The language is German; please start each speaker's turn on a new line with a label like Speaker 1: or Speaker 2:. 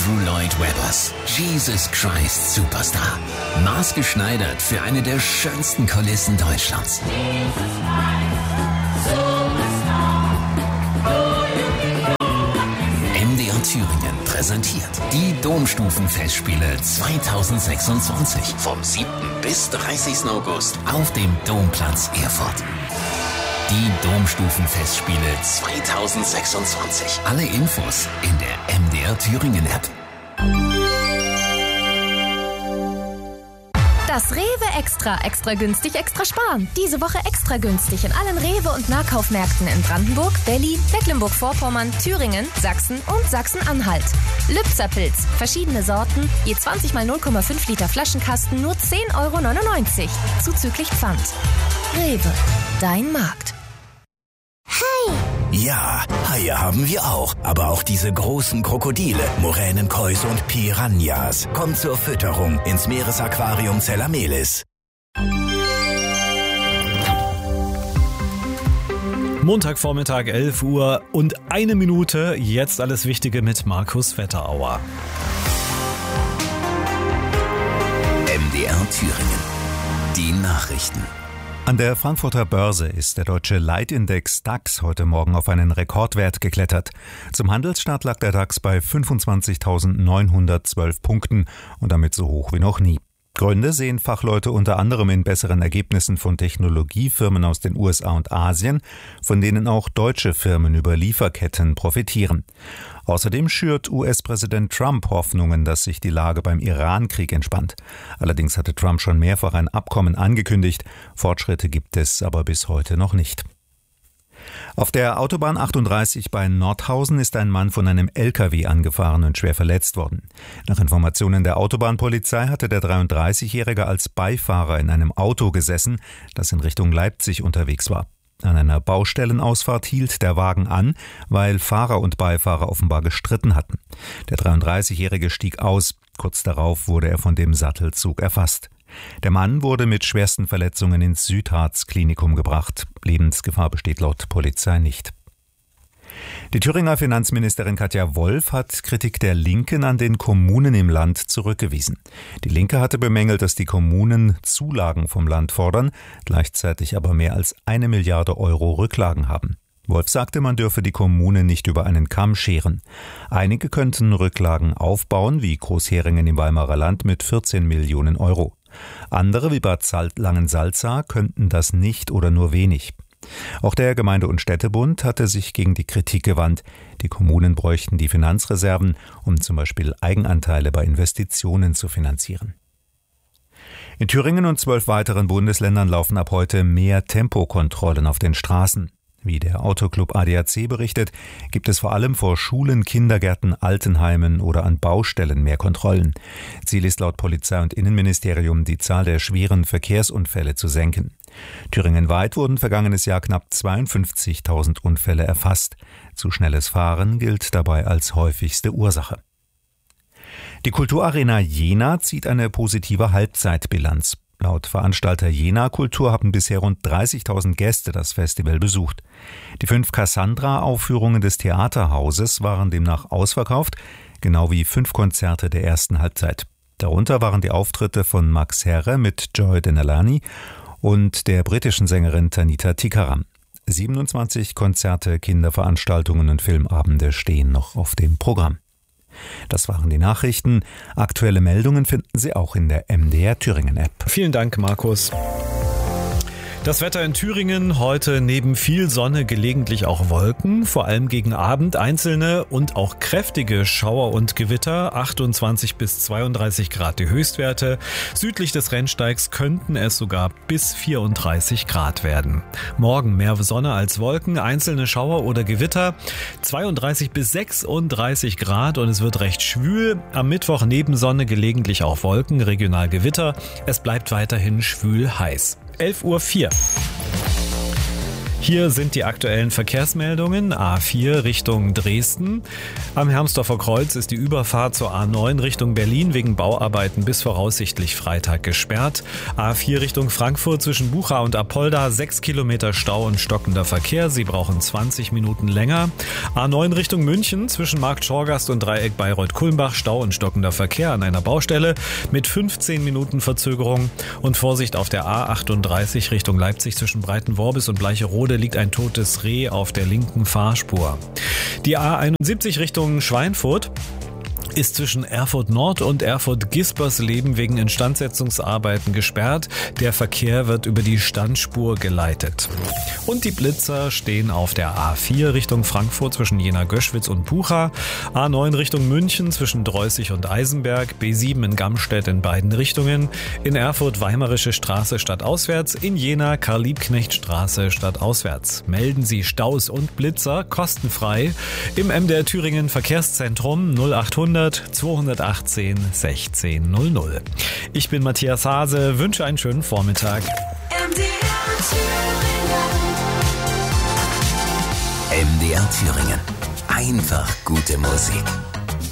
Speaker 1: Andrew Lloyd Webbers. Jesus Christ Superstar. Maßgeschneidert für eine der schönsten Kulissen Deutschlands. MDR Thüringen präsentiert die Domstufenfestspiele 2026 vom 7. bis 30. August auf dem Domplatz Erfurt. Die Domstufenfestspiele 2026. Alle Infos in der MDR Thüringen App.
Speaker 2: Das Rewe Extra günstig, extra sparen. Diese Woche extra günstig in allen Rewe- und Nahkaufmärkten in Brandenburg, Berlin, Mecklenburg-Vorpommern, Thüringen, Sachsen und Sachsen-Anhalt. Lübzer-Pilz, verschiedene Sorten, je 20 mal 0,5 Liter Flaschenkasten, nur 10,99 €, zuzüglich Pfand. Rewe, dein Markt.
Speaker 3: Ja, Haie haben wir auch. Aber auch diese großen Krokodile, Moränenkäuse und Piranhas. Kommt zur Fütterung ins Meeresaquarium Zellamelis.
Speaker 4: Montagvormittag, 11 Uhr und 1 Minute. Jetzt alles Wichtige mit Markus Wetterauer.
Speaker 1: MDR Thüringen. Die Nachrichten.
Speaker 5: An der Frankfurter Börse ist der deutsche Leitindex DAX heute Morgen auf einen Rekordwert geklettert. Zum Handelsstart lag der DAX bei 25.912 Punkten und damit so hoch wie noch nie. Gründe sehen Fachleute unter anderem in besseren Ergebnissen von Technologiefirmen aus den USA und Asien, von denen auch deutsche Firmen über Lieferketten profitieren. Außerdem schürt US-Präsident Trump Hoffnungen, dass sich die Lage beim Iran-Krieg entspannt. Allerdings hatte Trump schon mehrfach ein Abkommen angekündigt. Fortschritte gibt es aber bis heute noch nicht. Auf der Autobahn 38 bei Nordhausen ist ein Mann von einem LKW angefahren und schwer verletzt worden. Nach Informationen der Autobahnpolizei hatte der 33-Jährige als Beifahrer in einem Auto gesessen, das in Richtung Leipzig unterwegs war. An einer Baustellenausfahrt hielt der Wagen an, weil Fahrer und Beifahrer offenbar gestritten hatten. Der 33-Jährige stieg aus. Kurz darauf wurde er von dem Sattelzug erfasst. Der Mann wurde mit schwersten Verletzungen ins Südharz-Klinikum gebracht. Lebensgefahr besteht laut Polizei nicht. Die Thüringer Finanzministerin Katja Wolf hat Kritik der Linken an den Kommunen im Land zurückgewiesen. Die Linke hatte bemängelt, dass die Kommunen Zulagen vom Land fordern, gleichzeitig aber mehr als 1 Milliarde € Rücklagen haben. Wolf sagte, man dürfe die Kommunen nicht über einen Kamm scheren. Einige könnten Rücklagen aufbauen, wie Großheringen im Weimarer Land mit 14 Millionen €. Andere, wie Bad Langensalza, könnten das nicht oder nur wenig. Auch der Gemeinde- und Städtebund hatte sich gegen die Kritik gewandt. Die Kommunen bräuchten die Finanzreserven, um zum Beispiel Eigenanteile bei Investitionen zu finanzieren. In Thüringen und 12 weiteren Bundesländern laufen ab heute mehr Tempokontrollen auf den Straßen. Wie der Autoclub ADAC berichtet, gibt es vor allem vor Schulen, Kindergärten, Altenheimen oder an Baustellen mehr Kontrollen. Ziel ist laut Polizei und Innenministerium, die Zahl der schweren Verkehrsunfälle zu senken. Thüringenweit wurden vergangenes Jahr knapp 52.000 Unfälle erfasst. Zu schnelles Fahren gilt dabei als häufigste Ursache. Die Kulturarena Jena zieht eine positive Halbzeitbilanz. Laut Veranstalter Jena Kultur haben bisher rund 30.000 Gäste das Festival besucht. Die 5 Cassandra-Aufführungen des Theaterhauses waren demnach ausverkauft, genau wie 5 Konzerte der ersten Halbzeit. Darunter waren die Auftritte von Max Herre mit Joy Denalani und der britischen Sängerin Tanita Tikaram. 27 Konzerte, Kinderveranstaltungen und Filmabende stehen noch auf dem Programm. Das waren die Nachrichten. Aktuelle Meldungen finden Sie auch in der MDR Thüringen App.
Speaker 4: Vielen Dank, Markus. Das Wetter in Thüringen heute neben viel Sonne gelegentlich auch Wolken, vor allem gegen Abend einzelne und auch kräftige Schauer und Gewitter, 28 bis 32 Grad die Höchstwerte. Südlich des Rennsteigs könnten es sogar bis 34 Grad werden. Morgen mehr Sonne als Wolken, einzelne Schauer oder Gewitter, 32 bis 36 Grad und es wird recht schwül. Am Mittwoch neben Sonne gelegentlich auch Wolken, regional Gewitter. Es bleibt weiterhin schwül heiß. 11:04 Uhr. Hier sind die aktuellen Verkehrsmeldungen. A4 Richtung Dresden. Am Hermsdorfer Kreuz ist die Überfahrt zur A9 Richtung Berlin wegen Bauarbeiten bis voraussichtlich Freitag gesperrt. A4 Richtung Frankfurt zwischen Bucha und Apolda 6 Kilometer Stau und stockender Verkehr. Sie brauchen 20 Minuten länger. A9 Richtung München zwischen Markt Schorgast und Dreieck Bayreuth-Kulmbach Stau und stockender Verkehr an einer Baustelle mit 15 Minuten Verzögerung. Und Vorsicht auf der A38 Richtung Leipzig zwischen Breitenworbis und Bleicherode liegt ein totes Reh auf der linken Fahrspur. Die A71 Richtung Schweinfurt ist zwischen Erfurt Nord und Erfurt Gispersleben wegen Instandsetzungsarbeiten gesperrt. Der Verkehr wird über die Standspur geleitet. Und die Blitzer stehen auf der A4 Richtung Frankfurt zwischen Jena-Göschwitz und Bucha, A9 Richtung München zwischen Dreußig und Eisenberg, B7 in Gamstedt in beiden Richtungen, in Erfurt Weimarische Straße stadtauswärts, in Jena Karl-Liebknecht-Straße stadtauswärts. Melden Sie Staus und Blitzer kostenfrei im MDR Thüringen Verkehrszentrum 0800 218 1600. Ich bin Matthias Hase, wünsche einen schönen Vormittag.
Speaker 1: MDR Thüringen. Einfach gute Musik.